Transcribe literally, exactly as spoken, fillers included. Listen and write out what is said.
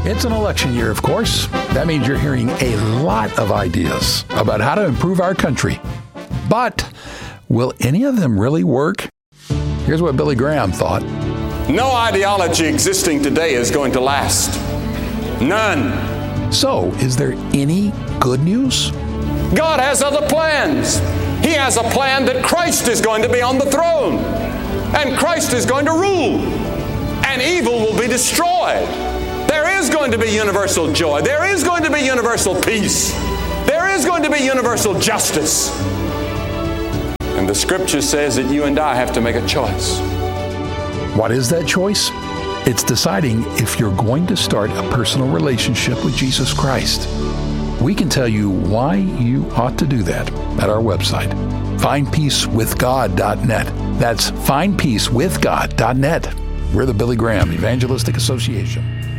It's an election year, of course. That means you're hearing a lot of ideas about how to improve our country. But will any of them really work? Here's what Billy Graham thought. No ideology existing today is going to last. None. So, is there any good news? God has other plans. He has a plan that Christ is going to be on the throne. And Christ is going to rule. And evil will be destroyed. There is going to be universal joy. There is going to be universal peace. There is going to be universal justice. And the Scripture says that you and I have to make a choice. What is that choice? It's deciding if you're going to start a personal relationship with Jesus Christ. We can tell you why you ought to do that at our website, find peace with god dot net. That's find peace with god dot net. We're the Billy Graham Evangelistic Association.